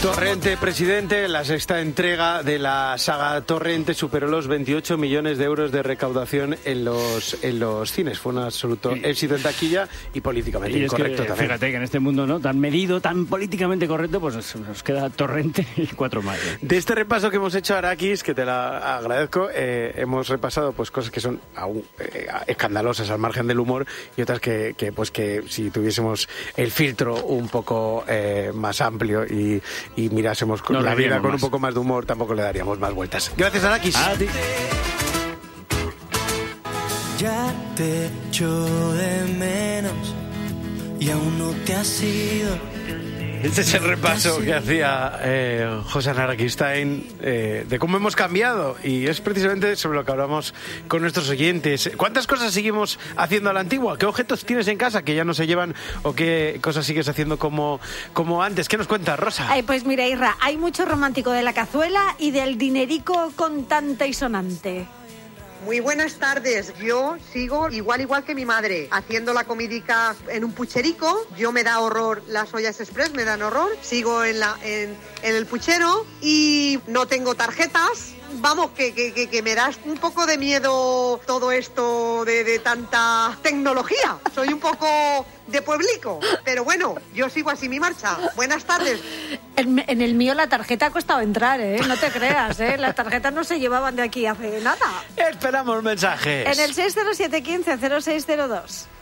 Torrente, presidente, la sexta entrega de la saga Torrente superó los 28 millones de euros de recaudación en los cines. Fue un absoluto éxito en taquilla y políticamente incorrecto también. Fíjate que en este mundo no tan medido, tan políticamente correcto, pues nos queda Torrente y 4 más. De este repaso que hemos hecho, Arakis, que te la agradezco, hemos repasado pues cosas que son aún escandalosas al margen del humor y otras que si tuviésemos el filtro un poco más amplio y mirásemos con la vida con un poco más de humor, tampoco le daríamos más vueltas. Gracias, Arakis. A ti. Ya te echo de menos y aún no te has ido. Este es el repaso que hacía José Arakistain de cómo hemos cambiado, y es precisamente sobre lo que hablamos con nuestros oyentes. ¿Cuántas cosas seguimos haciendo a la antigua? ¿Qué objetos tienes en casa que ya no se llevan o qué cosas sigues haciendo como antes? ¿Qué nos cuentas, Rosa? Pues mira, Irra, hay mucho romántico de la cazuela y del dinerico contante y sonante. Muy buenas tardes. Yo sigo igual que mi madre, haciendo la comidica en un pucherico. Yo me da horror las ollas express, me dan horror. Sigo en el puchero y no tengo tarjetas. Vamos, que me da un poco de miedo todo esto de tanta tecnología. Soy un poco de pueblico, pero bueno, yo sigo así mi marcha. Buenas tardes. En el mío la tarjeta ha costado entrar, no te creas, las tarjetas no se llevaban de aquí hace nada. Esperamos mensajes. En el 60715-0602.